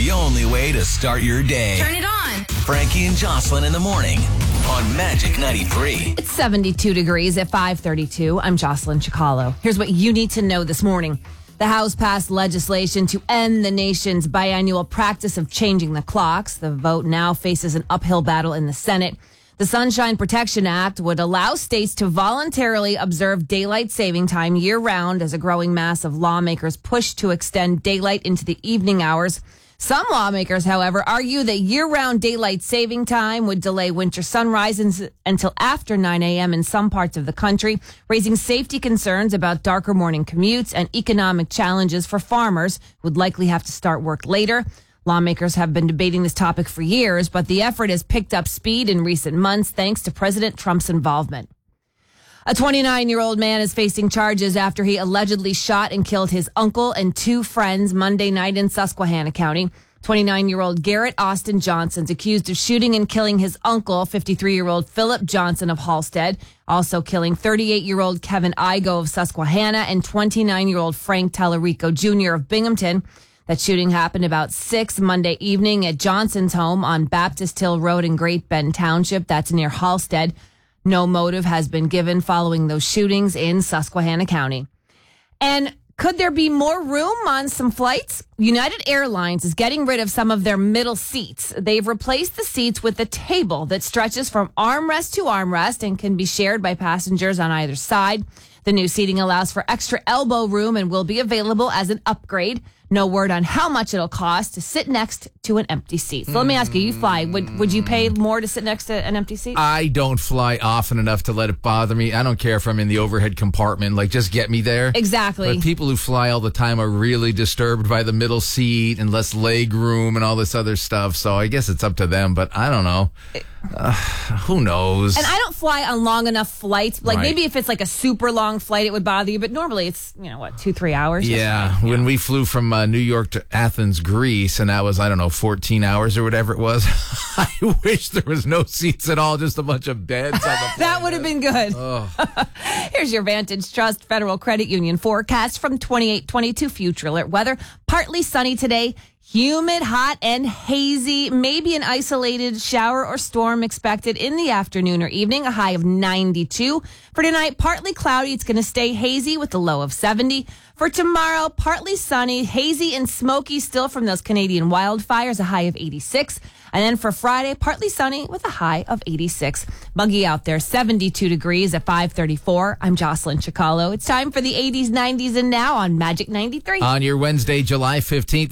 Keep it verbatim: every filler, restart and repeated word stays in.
The only way to start your day. Turn it on. Frankie and Jocelyn in the morning on Magic ninety-three. It's seventy-two degrees at five thirty-two. I'm Jocelyn Chicalo. Here's what you need to know this morning. The House passed legislation to end the nation's biannual practice of changing the clocks. The vote now faces an uphill battle in the Senate. The Sunshine Protection Act would allow states to voluntarily observe daylight saving time year-round as a growing mass of lawmakers push to extend daylight into the evening hours. Some lawmakers, however, argue that year-round daylight saving time would delay winter sunrise until after nine a.m. in some parts of the country, raising safety concerns about darker morning commutes and economic challenges for farmers who would likely have to start work later. Lawmakers have been debating this topic for years, but the effort has picked up speed in recent months thanks to President Trump's involvement. A twenty-nine-year-old man is facing charges after he allegedly shot and killed his uncle and two friends Monday night in Susquehanna County. twenty-nine-year-old Garrett Austin Johnson is accused of shooting and killing his uncle, fifty-three-year-old Philip Johnson of Halstead, also killing thirty-eight-year-old Kevin Igo of Susquehanna and twenty-nine-year-old Frank Tallarico Junior of Binghamton. That shooting happened about six Monday evening at Johnson's home on Baptist Hill Road in Great Bend Township. That's near Halstead. No motive has been given following those shootings in Susquehanna County. And could there be more room on some flights? United Airlines is getting rid of some of their middle seats. They've replaced the seats with a table that stretches from armrest to armrest and can be shared by passengers on either side. The new seating allows for extra elbow room and will be available as an upgrade. No word on how much it'll cost to sit next to an empty seat. So let me ask you, you fly. Would would you pay more to sit next to an empty seat? I don't fly often enough to let it bother me. I don't care if I'm in the overhead compartment. Like, just get me there. Exactly. But people who fly all the time are really disturbed by the middle seat and less leg room and all this other stuff. So I guess it's up to them. But I don't know. Uh, who knows? And I don't fly on long enough flights. Like, Right. maybe if it's like a super long flight, it would bother you. But normally it's, you know, what, two, three hours? Yeah. When we flew from uh, New York to Athens, Greece, and that was, I don't know, fourteen hours or whatever it was. I wish there was no seats at all, just a bunch of beds on the plane. That would have been good. Oh. Here's your Vantage Trust Federal Credit Union forecast from twenty-eight twenty-two Future Alert weather. Partly sunny today. Humid, hot, and hazy. Maybe an isolated shower or storm expected in the afternoon or evening. A high of ninety-two. For tonight, partly cloudy. It's going to stay hazy with a low of seventy. For tomorrow, partly sunny, hazy, and smoky still from those Canadian wildfires. A high of eighty-six. And then for Friday, partly sunny with a high of eighty-six. Muggy out there, seventy-two degrees at five thirty-four. I'm Jocelyn Chicalo. It's time for the eighties, nineties, and now on Magic ninety-three. On your Wednesday, July fifteenth.